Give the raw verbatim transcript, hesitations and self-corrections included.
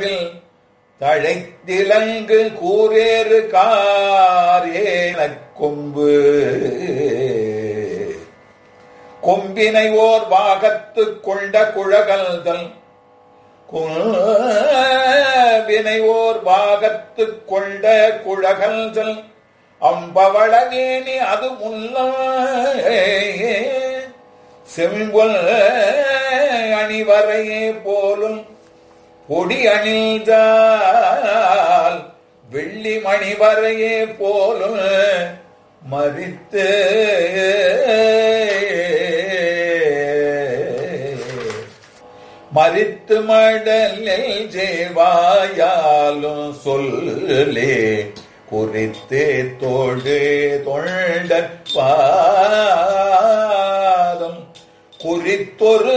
மார்பில் தழைத்திலங்கு கூரேறு காரேனக் கொம்பு கொம்பினை ஓர் வாகத்து கொண்ட குழகல்தல் கொம்பினை ஓர் வாகத்து கொண்ட குழகல்தல் அம்பவளவேணி அது முல்ல செம்பொல் அணிவரையே போலும் பொடி அணிந்தால் வெள்ளி மணிவரையே போலும் மறித்து மறித்து மடலில் ஜேவாயாலும் சொல்லே குறித்தே தோடு தொண்ட பாதம் குறித்தொரு